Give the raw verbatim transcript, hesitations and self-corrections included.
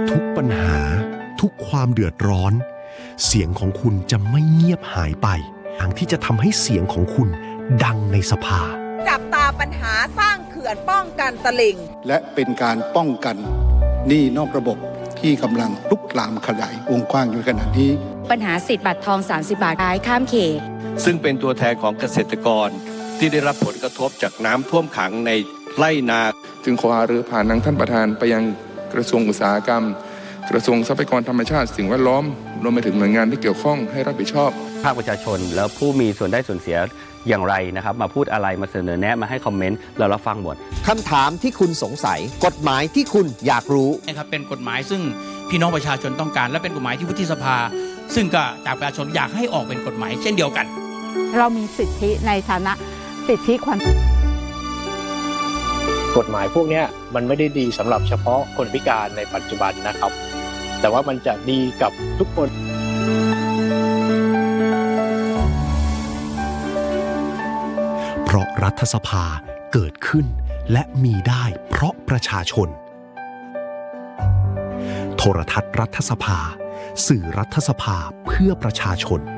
ทุกปัญหาทุกความเดือดร้อนเสียงของคุณจะไม่เงียบหายไปทางที่จะทำให้เสียงของคุณดังในสภาจับตาปัญหาสร้างเขื่อนป้องกันตลิ่งและเป็นการป้องกันหนี้นอกระบบที่กำลังลุกลามขยายวงกว้างอยู่ขณะนี้ปัญหาสิทธิ์บัตรทองสามสิบบาทขายข้ามเขตซึ่งเป็นตัวแทนของเกษตรกรที่ได้รับผลกระทบจากน้ำท่วมขังในไร่นาจึงขอหารือผ่านทางท่านประธานไปยังกระทรวงอุตสาหกรรมกระทรวงทรัพยากรธรรมชาติสิ่งแวดล้อมรวมไปถึงหน่วยงานที่เกี่ยวข้องให้รับผิดชอบภาคประชาชนแล้วผู้มีส่วนได้ส่วนเสียอย่างไรนะครับมาพูดอะไรมาเสนอแนะมาให้คอมเมนต์เรารับฟังหมดคำถามที่คุณสงสัยกฎหมายที่คุณอยากรู้นะครับเป็นกฎหมายซึ่งพี่น้องประชาชนต้องการและเป็นกฎหมายที่วุฒิสภาซึ่งก็จากประชาชนอยากให้ออกเป็นกฎหมายเช่นเดียวกันเรามีสิทธิในฐานะสิทธิความกฎหมายพวกนี้มันไม่ได้ดีสำหรับเฉพาะคนพิการในปัจจุบันนะครับแต่ว่ามันจะดีกับทุกคนเพราะรัฐสภาเกิดขึ้นและมีได้เพราะประชาชนโทรทัศน์รัฐสภาสื่อรัฐสภาเพื่อประชาชน